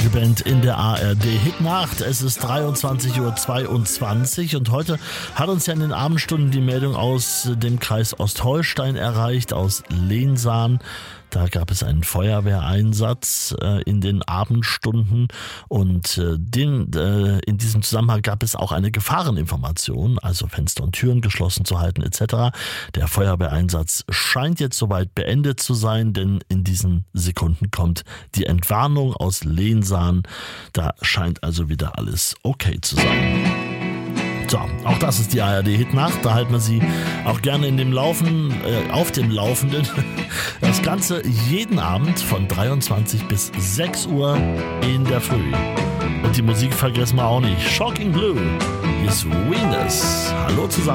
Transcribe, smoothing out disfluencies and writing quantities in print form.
deutsche Band in der ARD Hitnacht. Es ist 23:22 Uhr und heute hat uns ja in den Abendstunden die Meldung aus dem Kreis Ostholstein erreicht, aus Lehnsahn. Da gab es einen Feuerwehreinsatz in den Abendstunden und in diesem Zusammenhang gab es auch eine Gefahreninformation, also Fenster und Türen geschlossen zu halten etc. Der Feuerwehreinsatz scheint jetzt soweit beendet zu sein, denn in diesen Sekunden kommt die Entwarnung aus Lehnsahn. Da scheint also wieder alles okay zu sein. So, auch das ist die ARD Hitnacht, da halten wir Sie auch gerne auf dem Laufenden. Das Ganze jeden Abend von 23 bis 6 Uhr in der Früh. Und die Musik vergessen wir auch nicht. Shocking Blue, His Venus. Hallo zusammen.